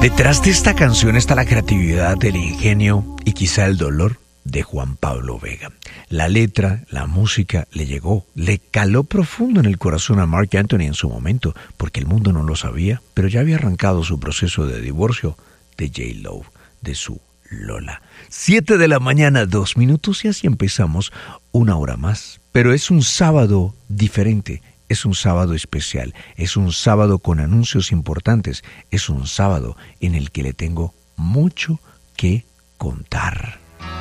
Detrás de esta canción está la creatividad, el ingenio y quizá el dolor de Juan Pablo Vega. La letra, la música le llegó, le caló profundo en el corazón a Marc Anthony en su momento, porque el mundo no lo sabía, pero ya había arrancado su proceso de divorcio de J-Lo, de su Lola. 7 de la mañana, 2 minutos, y así empezamos una hora más. Pero es un sábado diferente. Es un sábado especial, es un sábado con anuncios importantes, es un sábado en el que le tengo mucho que contar.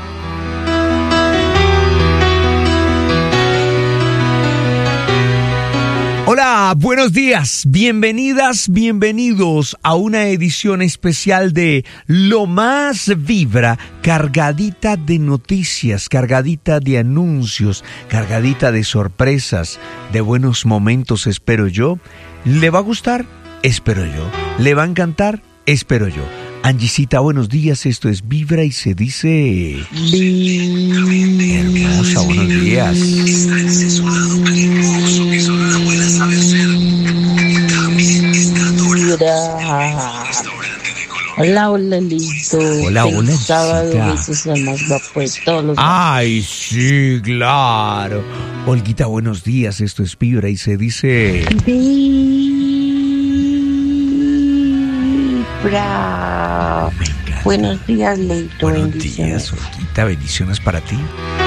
Hola, buenos días, bienvenidas, bienvenidos a una edición especial de Lo Más Vibra, cargadita de noticias, cargadita de anuncios, cargadita de sorpresas, de buenos momentos, espero yo. ¿Le va a gustar? Espero yo. ¿Le va a encantar? Espero yo. Angisita, buenos días, esto es Vibra y se dice... Hermosa, buenos días. Hola, hola, Lito. Hola, hola, sábado, chica. besos al más guapo de todos los... Ay, sí, claro. Olguita, buenos días, esto es Vibra y se dice... Vibra. Me encanta. Buenos días, Leito. Buenos Bendiciones. días, Olguita, bendiciones para ti.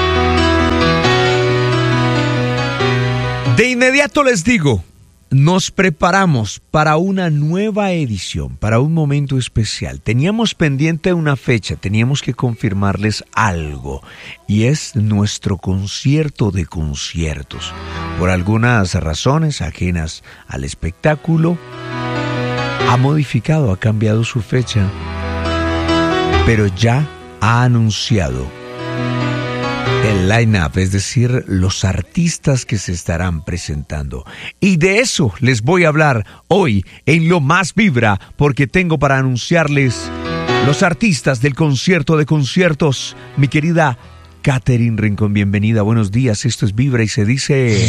De inmediato les digo, nos preparamos para una nueva edición, para un momento especial. Teníamos pendiente una fecha, teníamos que confirmarles algo, y es nuestro concierto de conciertos. Por algunas razones ajenas al espectáculo, ha modificado, ha cambiado su fecha, pero ya ha anunciado el line-up, es decir, los artistas que se estarán presentando. Y de eso les voy a hablar hoy en Lo Más Vibra, porque tengo para anunciarles los artistas del concierto de conciertos. Mi querida Katherine Rincón, bienvenida, buenos días, esto es Vibra y se dice...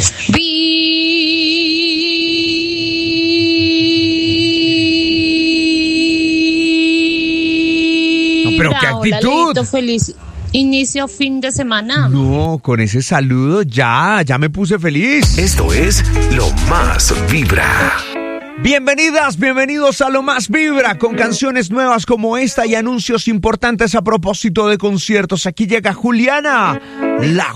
No, pero qué actitud. Hola, feliz inicio fin de semana. No, con ese saludo ya me puse feliz. Esto es Lo Más Vibra. Bienvenidas, bienvenidos a Lo Más Vibra, con canciones nuevas como esta y anuncios importantes a propósito de conciertos. Aquí llega Juliana, la